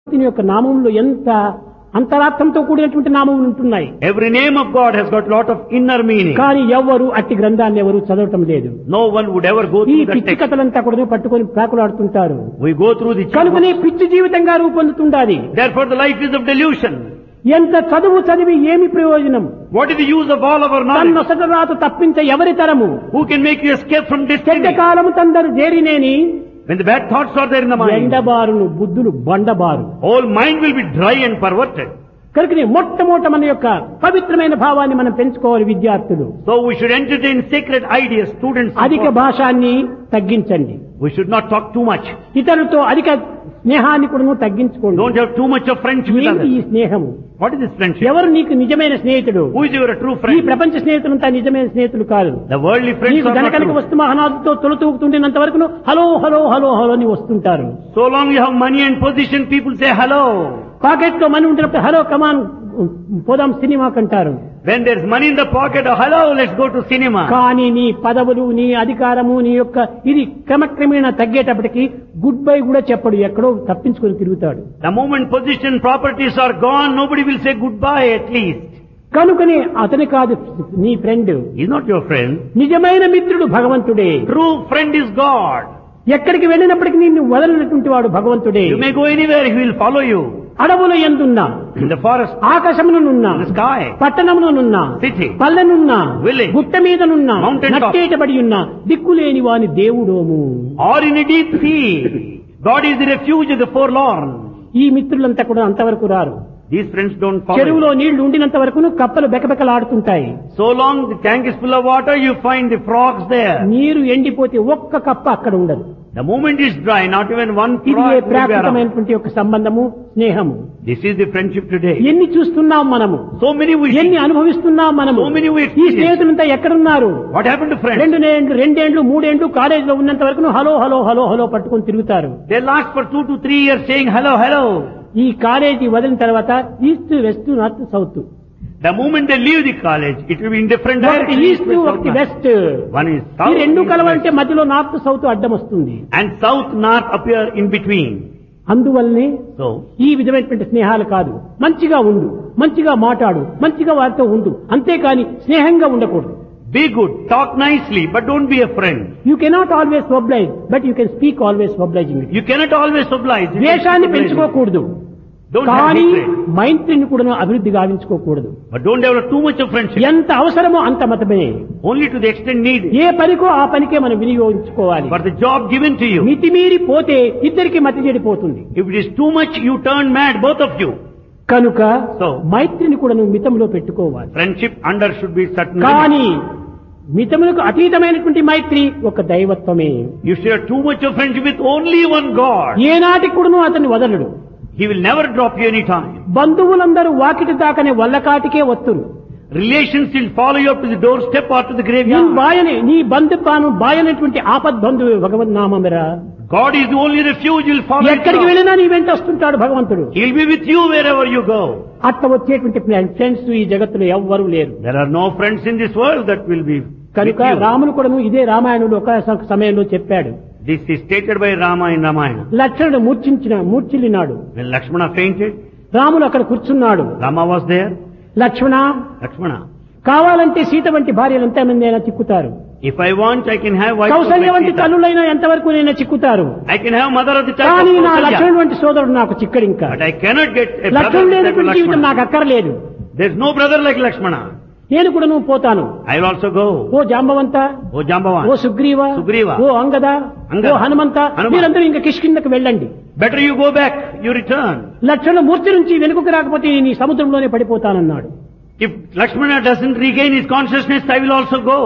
దీని యొక్క నామములో ఎంత అంతరార్థంతో కూడినటువంటి నామములు ఉంటున్నాయి. Every name of God has got lot of inner meaning. కానీ ఎవ్వరు అట్టి గ్రంథాన్ని ఎవరు చదవటం లేదు. No one would ever go ఈ through that పిచ్చి text. కథలంతా కూడా పట్టుకొని ప్రాకులాడుతుంటారు. We go through the కనుకనే పిచ్చి జీవితంగా రూపొందుతుండాలి. Therefore the life is of delusion. ఎంత చదువు చదివి ఏమి ప్రయోజనం? What is the use of all of our knowledge? తన్నొసట రాత తప్పించ ఎవరి తరము? Who can make you escape from చెడ్డ destiny? కాలము తందరు చేరినేని When the bad thoughts are there in the mind, ఎండబారును బుద్ధులు బండబారు. whole mind will be dry and perverted. కనుకనే మొట్టమొదట మన యొక్క పవిత్రమైన భావాన్ని మనం పెంచుకోవాలి విద్యార్థులు. So we should entertain sacred ideas, students. అధిక భాషాన్ని తగ్గించండి. We should not talk too much. ఇతరులతో అధిక స్నేహాన్ని కూడా తగ్గించుకోండి. Don't have too much of friendship with ఏంటి ఈ others. స్నేహము? What is this friendship? ఎవరు నీకు నిజమైన స్నేహితుడు? Who is your true ఈ friend? ప్రపంచ స్నేహితులంతా నిజమైన స్నేహితులు కాదు. The worldly friends నీకు are not ధనకనక true. వస్తు మహనాథుతో తొలతూగుతుండినంత వరకు హలో హలో హలో హలో అని వస్తుంటారు. So long you have money and position, people say hello. Pocket లో మనీ ఉంటున్నప్పుడు హలో కమాన్ పోదాం cinema కంటారు. When there is money in the pocket, oh hello, let's go to cinema. కానీ నీ పదవులు, నీ అధికారము, నీ యొక్క ఇది క్రమక్రమేణా తగ్గేటప్పటికి గుడ్ బై కూడా చెప్పడు, ఎక్కడో తప్పించుకొని తిరుగుతాడు. The moment position, properties are gone, nobody will say goodbye at least. కనుకనే అతని కాదు నీ friend. He's not your friend. నిజమైన మిత్రుడు భగవంతుడే. True friend is God. ఎక్కడికి వెళ్ళినప్పటికీ నిన్ను వదలనటువంటి వాడు భగవంతుడే. You may go anywhere, he will follow you. అడవుల యందున్నా, In the forest, ఆకాశమునున్నా, in the sky, పట్టణమునున్నా, city, పల్లెనున్నా, village, గుట్ట మీదనున్నా, mountain top, నట్టేటబడి ఉన్నా, దిక్కులేని వాని దేవుడోము. or in a deep sea. God is the refuge of the forlorn. ఈ మిత్రులంతా కూడా అంతవరకు రారు. These friends don't follow చెరువులో you. నీళ్లు ఉండినంత వరకు కప్పలు బెకబెకలాడుతుంటాయి. So long the tank is full of water, you find the frogs there. నీరు ఎండిపోతే ఒక్క కప్ప అక్కడ ఉండదు. The moment is dry, not even one ఇది frog will be around. ప్రాకృతమైనటువంటి యొక్క సంబంధము, స్నేహము. This is the friendship today. ఎన్ని చూస్తున్నాం మనము, So many we ఎన్ని see. అనుభవిస్తున్నాం మనము. So many we ఈ experience. స్నేహితులంతా ఎక్కడున్నారు? What happened to friends? రెండేండ్లు మూడేండ్లు కాలేజీలో ఉన్నంత వరకు హలో హలో హలో హలో పట్టుకొని తిరుగుతారు. They last for 2 to 3 years saying hello, hello. ఈ కాలేజీ వదిలిన తర్వాత east west north south, The moment they leave the college, it will be in different ఒకటి directions. East ఒకటి వెస్ట్. One is ఈ south, రెండు east, కలవంటే west. మధ్యలో north south అడ్డం వస్తుంది. And south, north appear in between. అందువల్లనే So, ఈ విధమైనటువంటి స్నేహాలు కాదు. మంచిగా ఉండు, మంచిగా మాట్లాడు, మంచిగా వారితో ఉండు, అంతేకాని స్నేహంగా ఉండకూడదు. be good, talk nicely, but don't be a friend. You cannot always oblige, but you can speak always obliging. You cannot always oblige. You can ద్వేషాన్ని oblige. పెంచుకోకూడదు, Don't have కానీ hatred. మైత్రిని కూడా అభివృద్ధి గావించుకోకూడదు. But don't develop too much of friendship. ఎంత అవసరమో అంత మతమే. Only to the extent needed. ఏ పనికో ఆ పనికే మనం వినియోగించుకోవాలి. For the job given to you. మితిమీరి పోతే ఇద్దరికి మతి చెడిపోతుంది. If it is too much, you turn mad, both of you. కనుక So, మైత్రిని కూడా నువ్వు మితంలో పెట్టుకోవాలి. friendship under should be certain limits. కానీ మితములకు అతీతమైనటువంటి మైత్రి ఒక దైవత్వమే. You share too much of friendship with only one God. ఏనాటికి కూడా అతన్ని వదలడు. He will never drop you any time. బంధువులందరూ Vakiti దాకనే వల్లకాటికే వస్తురు. Relations will follow you up to the doorstep or to the నీ graveyard. బాయనే, నీ బంధుత్వాను బాయనటువంటి ఆపద్బంధువు భగవన్నామరా. God is the only refuge. He will follow ఎక్కడికి you. వెళ్ళినా నీ వెంట వస్తుంటాడు భగవంతుడు. He will be with you wherever you go. అట్లా వచ్చేటువంటి ఫ్రెండ్స్ ఈ జగత్తులో ఎవ్వరూ లేరు. There are no friends in this world that will be with కనుక you. రాముడు కూడాను ఇదే రామాయణుడు ఒక సమయంలో చెప్పాడు. This is stated by Rama in Ramayana. లక్ష్మణుడు మూర్ఛిల్లినాడు. When Lakshmana fainted, రాముడు అక్కడ కూర్చున్నాడు. Rama was there. Lakshmana, Lakshmana, కావాలంటే సీత వంటి భార్యలు ఎంతమంది అయినా చిక్కుతారు. if I want, I can have wife of Kaushalya my వంటి Sita. తల్లులైనా ఎంతవరకు నైనా చిక్కుతారు. I can have mother of the type కానీ of నా Kausalya. లక్ష్మణుడు వంటి సోదరుడు నాకు చిక్కడు ఇంకా. But I cannot get a brother లక్ష్మణుడు of the type of లేనటువంటి జీవితం Lakshmana. నాకు అక్కర్లేదు. There's no brother like Lakshmana. నేను కూడా నువ్వు పోతాను. I will also go. Oh Jambavanta, O Jambavan. ఓ సుగ్రీవ, సుగ్రీవ, ఓ అంగద, అంగద, ఓ హనుమంత, హనుమ. మీరందరూ ఇంకా కిష్కిందకు వెళ్ళండి. Better you go back, you return. లక్ష్మణుడు మూర్తి నుంచి వెనుకకు రాకపోతే నీ సముద్రంలోనే పడిపోతానన్నాడు. If Lakshmana doesn't regain his consciousness, I will also go.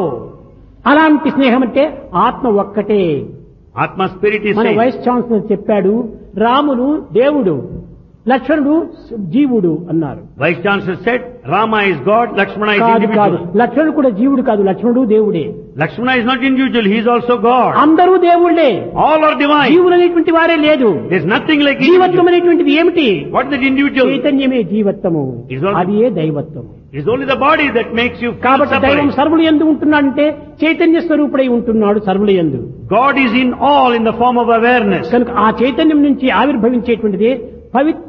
అలాంటి స్నేహం అంటే ఆత్మ ఒక్కటే. Atma spirit is మన same. వైస్ ఛాన్సలర్ చెప్పాడు, రాముడు దేవుడు, లక్ష్మణుడు జీవుడు అన్నారు. Vice Chancellor said, Rama is God, Lakshmana is కాదు కాదు, individual. లక్ష్మణుడు కూడా జీవుడు కాదు, లక్ష్మణుడు దేవుడే. Lakshmana is not individual, he is also God. అందరూ దేవుళ్ళే. All are divine. జీవులు అనేటువంటి వారే లేదు. There's nothing like జీవత్వం individual. అనేటువంటిది ఏమిటి? What is that individual? చైతన్యమే జీవత్వము, Is all- అది ఏ దైవత్వము. It is only the body that makes you feel కాబట్టి దైవం separate. సర్వులు యందు ఉంటున్నాడంటే చైతన్య స్వరూపుడై ఉంటున్నాడు సర్వుల యందు. God is in all in the form of awareness. కనుక ఆ చైతన్యం నుంచి ఆవిర్భవించేటువంటిదే పవిత్ర